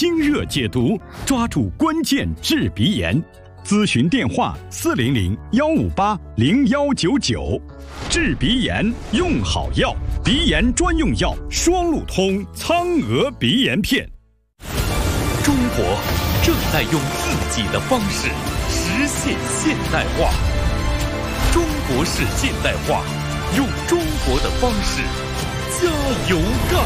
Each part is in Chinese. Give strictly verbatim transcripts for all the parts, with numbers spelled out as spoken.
清热解毒，抓住关键治鼻炎。咨询电话：四零零幺五八零幺九九。治鼻炎用好药，鼻炎专用药双鹿通苍鹅鼻炎片。 中国正在用自己的方式实现现代化。中国式现代化，用中国的方式加油干。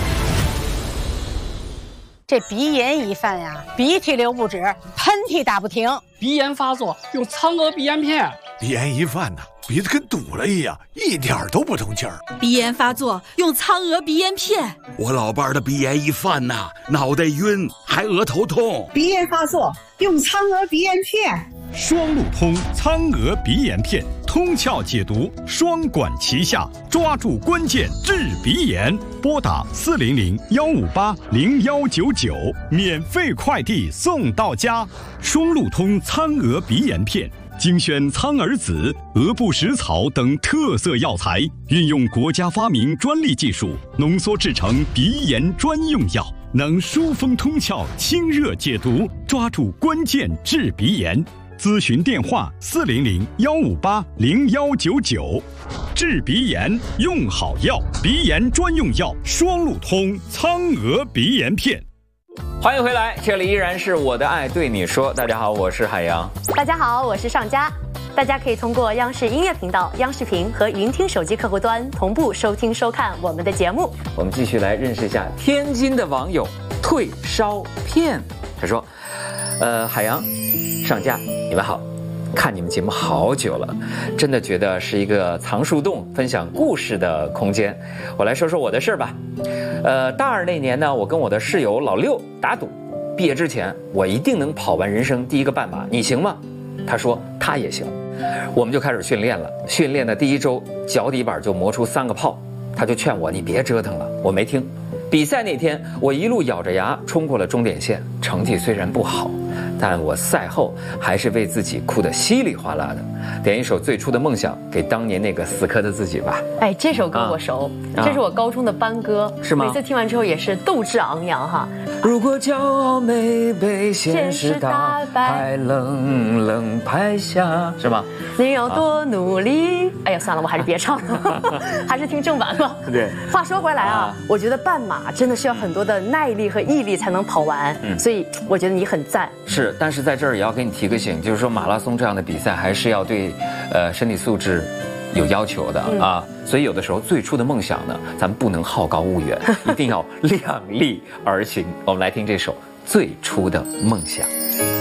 这鼻炎一犯呀，鼻涕流不止，喷嚏打不停。 鼻炎发作用苍鹅鼻炎片。 鼻炎一犯呐，鼻子跟堵了一样，一点都不通气儿。 鼻炎发作用苍鹅鼻炎片。 我老伴儿的鼻炎一犯呐，脑袋晕，还额头痛。 鼻炎发作用苍鹅鼻炎片。 双鹿通苍鹅鼻炎片，通窍解毒，双管齐下，抓住关键治鼻炎。拨打四零零幺五八零幺九九，免费快递送到家。双鹿通苍鹅鼻炎片精选苍耳子、鹅不食草等特色药材，运用国家发明专利技术，浓缩制成鼻炎专用药，能疏风通窍、清热解毒，抓住关键治鼻炎。咨询电话：四零零幺五八零幺九九。治鼻炎用好药，鼻炎专用药双鹿通苍鹅鼻炎片。 欢迎回来，这里依然是我的爱对你说。大家好，我是海洋。 大家好，我是上佳。大家可以通过央视音乐频道、央视频和云听手机客户端同步收听收看我们的节目。 我们继续来认识一下天津的网友退烧片。他说：“呃，海洋、上佳，你们好。看你们节目好久了，真的觉得是一个藏树洞分享故事的空间。我来说说我的事儿吧。呃，大二那年呢，我跟我的室友老六打赌，毕业之前我一定能跑完人生第一个半马，你行吗？他说他也行。我们就开始训练了。训练的第一周，脚底板就磨出三个泡，他就劝我你别折腾了，我没听。比赛那天，我一路咬着牙冲过了终点线，成绩虽然不好，但我赛后还是为自己哭得稀里哗啦的。点一首最初的梦想给当年那个死磕的自己吧。 哎，这首歌我熟，啊、这是我高中的班歌， 是吗？ 每次听完之后也是斗志昂扬哈。 如果骄傲没被现实打败，冷冷拍下，是吗？ 你要多努力。啊、哎呀，算了，我还是别唱了，还是听正版吧。 对。 话说回来啊，啊我觉得半马真的需要很多的耐力和毅力才能跑完，嗯，所以我觉得你很赞。 是，但是在这儿也要给你提个醒，就是说马拉松这样的比赛还是要对，呃，身体素质有要求的、嗯、啊。所以有的时候最初的梦想呢，咱们不能好高骛远，一定要量力而行。我们来听这首《最初的梦想》。